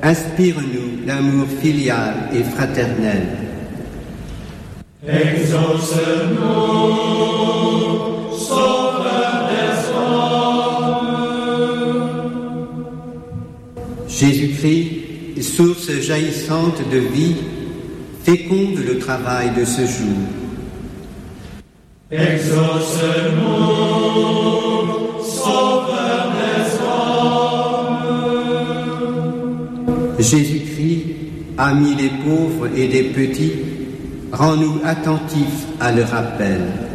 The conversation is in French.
Inspire-nous l'amour filial et fraternel. Exauce-nous, Sauveur des hommes. Jésus-Christ, source jaillissante de vie, féconde le travail de ce jour. Exauce-nous, Sauveur des hommes. Jésus-Christ, ami des pauvres et des petits, rends-nous attentifs à leur appel.